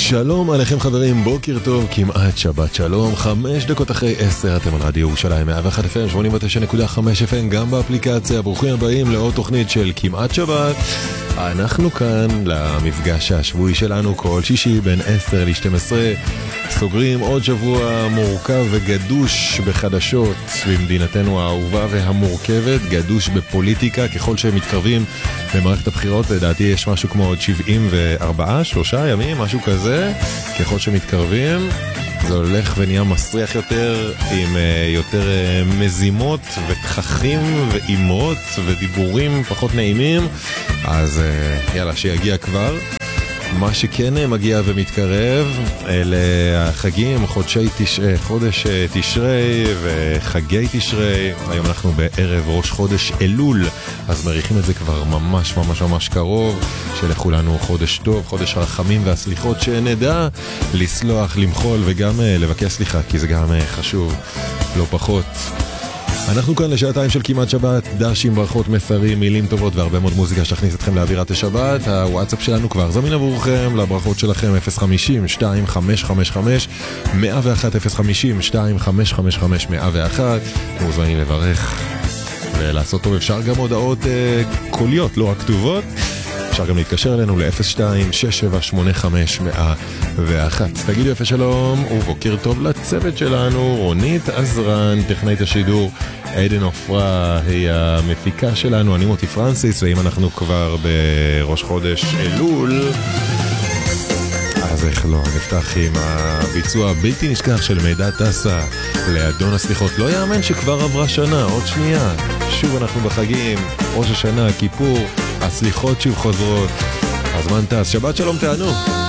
שלום עליכם חברים, בוקר טוב, כמעט שבת שלום, 5 דקות אחרי 10, אתם על רדיו ירושלים 101 FM, 89.5 FM, גם באפליקציה. ברוכים הבאים לעוד תוכנית של כמעט שבת. אנחנו כאן למפגש השבועי שלנו כל שישי בין 10 ל-12, סוגרים עוד שבוע מורכב וגדוש בחדשות במדינתנו האהובה והמורכבת, גדוש בפוליטיקה. ככל שהם מתקרבים למערכת הבחירות, לדעתי יש משהו כמו עוד 74, 3 ימים, משהו כזה. ככל שמתקרבים זה הולך ונהיה מסריח יותר, עם יותר מזימות ותככים ואימות ודיבורים פחות נעימים. אז יאללה, שיגיע כבר. מה שכן מגיע ומתקרב, אלה החגים, חודש תשרי וחגי תשרי. היום אנחנו בערב ראש חודש אלול, אז מריחים את זה כבר ממש ממש ממש קרוב. שלכולנו חודש טוב, חודש הרחמים והסליחות, שנדע לסלוח, למחול וגם לבקש סליחה, כי זה גם חשוב לא פחות. אנחנו כאן לשעתיים של כמעט שבת, דשים, ברכות, מסרים, מילים טובות והרבה מאוד מוזיקה שתכניס אתכם לאווירת השבת. הוואטסאפ שלנו כבר זמין עבורכם, לברכות שלכם 050-2555-101, 050-2555-101. מוזמנים לברך ולעשות טוב. אפשר גם הודעות קוליות, לא רק כתובות. אפשר גם להתקשר אלינו ל-02-6785-101. תגידו יפה שלום ובוקר טוב לצוות שלנו, רונית עזרן, טכנאית השידור, עדן עופרה היא המפיקה שלנו, אני מוטי פרנסיס. ואם אנחנו כבר בראש חודש אלול, אז איך לא, נפתח עם הביצוע הבלתי נשכח של מידע טסה לאדון הסליחות. לא יאמן שכבר עברה שנה, עוד שנייה שוב אנחנו בחגים, ראש השנה, כיפור, הסליחות שוב חוזרות, הזמן טס. שבת שלום, תענו.